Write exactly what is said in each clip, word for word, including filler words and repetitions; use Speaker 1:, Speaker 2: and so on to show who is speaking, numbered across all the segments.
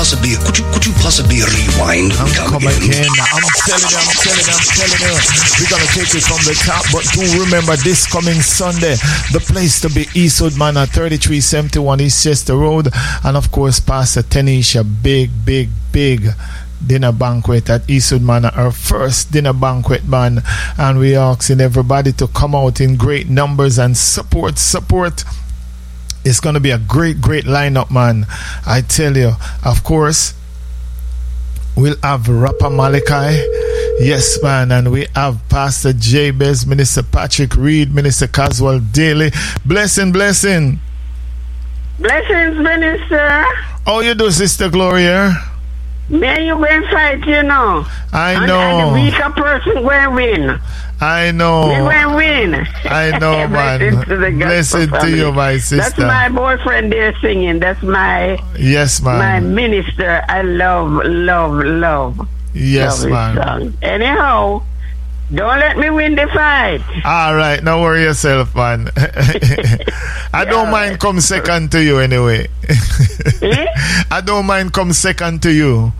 Speaker 1: possibly could you could you possibly rewind?
Speaker 2: I'm
Speaker 1: come
Speaker 2: come again. again. I'm telling you, I'm telling you, I'm telling you. We're gonna take it from the top, but do remember this coming Sunday, the place to be Eastwood Manor, thirty-three seventy-one East Chester Road, and of course Pastor Tanisha, big, big, big dinner banquet at Eastwood Manor, our first dinner banquet, man, and we asking everybody to come out in great numbers and support, support. It's going to be a great, great lineup, man. I tell you, of course, we'll have Rapper Malachi. Yes, man. And we have Pastor Jabez, Minister Patrick Reed, Minister Caswell Daly. Blessing, blessing.
Speaker 3: Blessings, Minister.
Speaker 2: How you do, Sister Gloria?
Speaker 3: Man, you going to fight, you know.
Speaker 2: I
Speaker 3: and,
Speaker 2: know.
Speaker 3: And the weaker person going to win.
Speaker 2: I know.
Speaker 3: We going to win.
Speaker 2: I know, man. Blessed to you, my sister.
Speaker 3: That's my boyfriend there singing. That's my
Speaker 2: yes, man.
Speaker 3: My minister. I love, love, love.
Speaker 2: Yes,
Speaker 3: love
Speaker 2: man.
Speaker 3: Song. Anyhow, don't let me win the fight.
Speaker 2: All right, now worry yourself, man. I don't yeah, mind come second to you anyway.
Speaker 3: eh?
Speaker 2: I don't mind come second to you.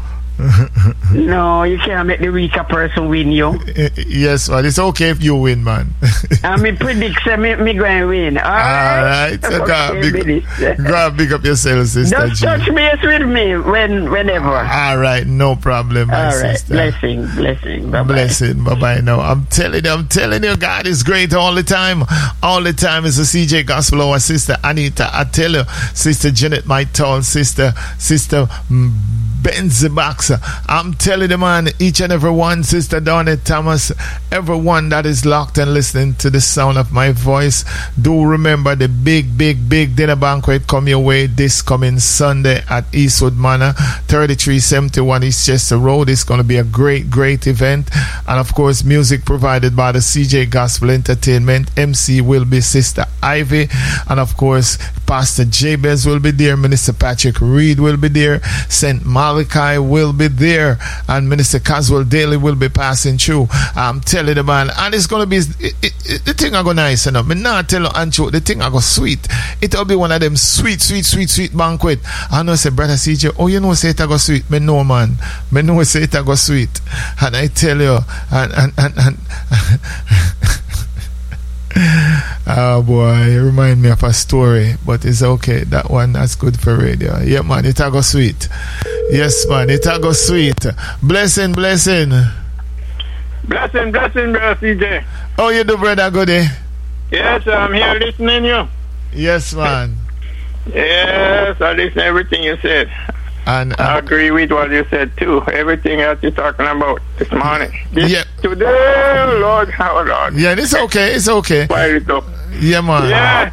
Speaker 3: No, you can't make the weaker person win you.
Speaker 2: Yes, man. It's okay if you win, man.
Speaker 3: I mean, predict me, me going to win. All right.
Speaker 2: All right. So
Speaker 3: okay,
Speaker 2: go, big, go big up yourself, sister.
Speaker 3: Just
Speaker 2: G.
Speaker 3: touch base with me when, whenever.
Speaker 2: All right. No problem, my
Speaker 3: All right.
Speaker 2: sister.
Speaker 3: Blessing, blessing. Bye-bye.
Speaker 2: Blessing. Bye-bye now. I'm telling you, I'm telling you, God is great all the time. All the time. It's a C J Gospel, our sister Anita. I tell you, Sister Janet, my tall sister, Sister Benzi Boxer. I'm telling you, man, each and every one, Sister Donna Thomas, everyone that is locked and listening to the sound of my voice, do remember the big, big, big dinner banquet come your way this coming Sunday at Eastwood Manor, thirty-three seventy-one East Chester Road. It's going to be a great, great event. And of course, music provided by the C J Gospel Entertainment. M C will be Sister Ivy. And of course, Pastor Jabez will be there. Minister Patrick Reed will be there. Saint Malachi will be there, and Minister Caswell Daly will be passing through. I'm telling you, man, and it's gonna be it, it, it, the thing I go nice enough. Me not tell you, Ancho, the thing I go sweet. It'll be one of them sweet, sweet, sweet, sweet banquet. I know, say, brother C J, oh, you know, say it I go sweet. Me know, man. Me know, say it I go sweet. And I tell you, and and and. and oh boy, it remind me of a story, but it's okay. That one, that's good for radio. Yeah, man, it a go sweet. Yes, man, it a go sweet. Blessing, blessing.
Speaker 4: Blessing, blessing, brother C J.
Speaker 2: How you do, brother Goody?
Speaker 4: Yes, I'm here listening you.
Speaker 2: Yes, man.
Speaker 4: Yes, I listen to everything you said.
Speaker 2: And uh,
Speaker 4: I agree with what you said too. Everything that you're talking about this morning. This
Speaker 2: yeah.
Speaker 4: Today, Lord, how Lord.
Speaker 2: Yeah, it's okay. It's okay.
Speaker 4: Fire it up.
Speaker 2: Yeah, man.
Speaker 4: Yeah.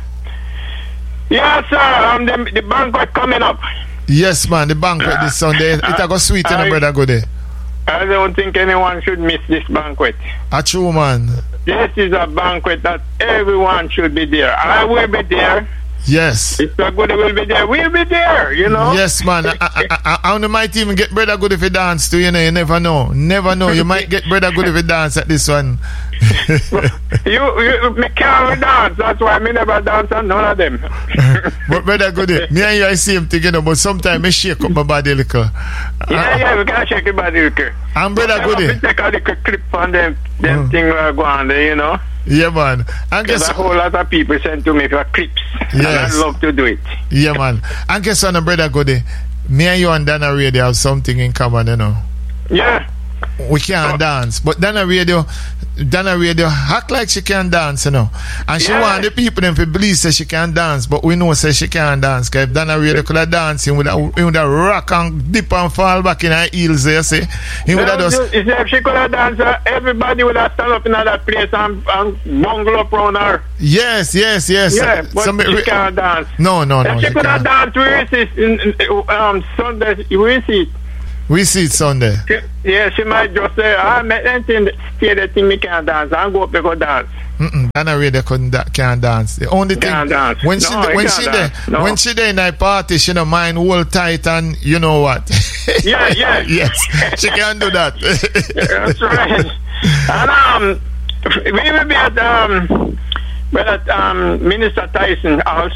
Speaker 4: Yeah, sir. Um, the, the banquet coming up.
Speaker 2: Yes, man. The banquet uh, this Sunday. It uh, a go sweet, and brother Goody.
Speaker 4: I don't think anyone should miss this banquet.
Speaker 2: A true man.
Speaker 4: This is a banquet that everyone should be there. I will be there.
Speaker 2: Yes.
Speaker 4: If Brother Goody will be there, we'll be there, you know.
Speaker 2: Yes, man. I, I, I, I might even get Brother Goody if he dance too, you know. You never know. Never know. You might get Brother Goody if he dance at this one.
Speaker 4: you, you me can't dance. That's why me never dance on none of them.
Speaker 2: But Brother Goody, me and you I see him together, but sometimes I shake up my body a little.
Speaker 4: Yeah, uh, yeah, we can shake your body a little.
Speaker 2: And Brother Goody,
Speaker 4: we take a little clip on them, them uh, thing uh, go on there, you know.
Speaker 2: Yeah, man. And guess
Speaker 4: a whole lot of people send to me for clips. Yes. And I love to do it.
Speaker 2: Yeah, man. And guess what, Brother Goody, me and you and Dana Radio have something in common, you know.
Speaker 4: Yeah.
Speaker 2: We can't oh. dance, but Dana Radio, Dana Radio act like she can dance, you know. And she yeah. want the people them to believe that she can dance, but we know say she can't dance. Cause if Dana Radio could have danced, he would have, he would have rock and dip and fall back in her heels, you see. He would have just.
Speaker 4: If she could have danced, everybody would have stand up in that place and, and bungle up around her.
Speaker 2: Yes, yes, yes.
Speaker 4: Yeah, but so, she re- can't dance.
Speaker 2: No, no, no.
Speaker 4: If she, she could have danced, we will see it um, Sunday, we will see it.
Speaker 2: We see it Sunday.
Speaker 4: Yeah, she might just say, I met anything, stay the thing, me can't dance. I'll go up and go dance.
Speaker 2: Mm-mm. Dana really couldn't da- can't dance. The only thing
Speaker 4: can't dance.
Speaker 2: when she
Speaker 4: no,
Speaker 2: when she there no. when she there in that party, she don't mind hold tight and you know what?
Speaker 4: Yeah, yeah.
Speaker 2: Yes, she can do that.
Speaker 4: That's right. And um, we will be at um, well at um Minister Tyson also.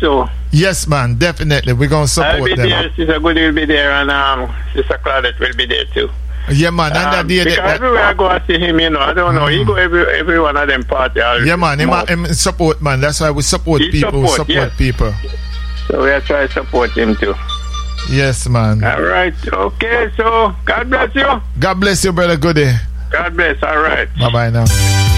Speaker 2: Yes, man, definitely. We're going to
Speaker 4: I'll
Speaker 2: support
Speaker 4: be
Speaker 2: them.
Speaker 4: there. Sister Goody will be there, and um, Sister Claudette will be there too.
Speaker 2: Yeah, man. And
Speaker 4: Um,
Speaker 2: that day,
Speaker 4: because
Speaker 2: that,
Speaker 4: everywhere I go, I see him. You know, I don't know. He go every every one of them party. I'll
Speaker 2: yeah, man. Him,
Speaker 4: smoke.
Speaker 2: him support, man. That's why we support
Speaker 4: He
Speaker 2: people.
Speaker 4: support,
Speaker 2: Support
Speaker 4: yes.
Speaker 2: people.
Speaker 4: So we are trying to support him too.
Speaker 2: Yes, man.
Speaker 4: All right. Okay. So God bless you.
Speaker 2: God bless you, brother Goody.
Speaker 4: God bless. All right.
Speaker 2: Bye bye now.